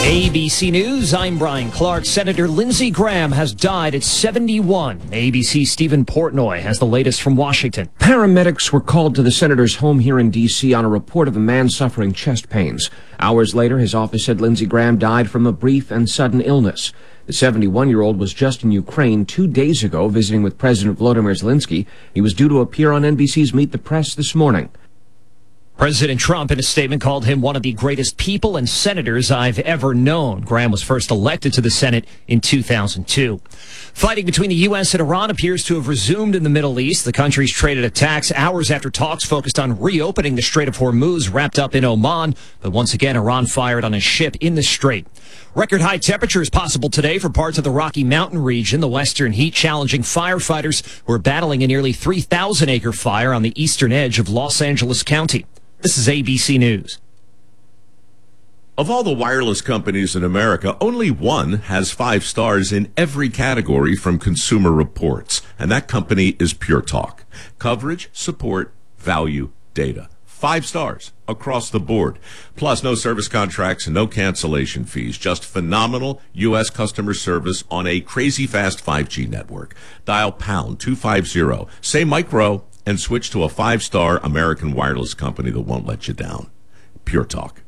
ABC News, I'm Brian Clark. Senator Lindsey Graham has died at 71. ABC's Stephen Portnoy has the latest from Washington. Paramedics were called to the senator's home here in D.C. on a report of a man suffering chest pains. Hours later, his office said Lindsey Graham died from a brief and sudden illness. The 71-year-old was just in Ukraine 2 days ago visiting with President Volodymyr Zelensky. He was due to appear on NBC's Meet the Press this morning. President Trump, in a statement, called him one of the greatest people and senators I've ever known. Graham was first elected to the Senate in 2002. Fighting between the U.S. and Iran appears to have resumed in the Middle East. The countries traded attacks hours after talks focused on reopening the Strait of Hormuz wrapped up in Oman. But once again, Iran fired on a ship in the strait. Record high temperatures possible today for parts of the Rocky Mountain region. The western heat challenging firefighters who are battling a nearly 3,000-acre fire on the eastern edge of Los Angeles County. This is ABC News. Of all the wireless companies in America, only one has 5 stars in every category from Consumer Reports, and that company is Pure Talk. Coverage, support, value, data. 5 stars across the board. Plus, no service contracts and no cancellation fees. Just phenomenal U.S. customer service on a crazy fast 5G network. Dial pound 250, say micro, and switch to a 5-star American wireless company that won't let you down. Pure Talk.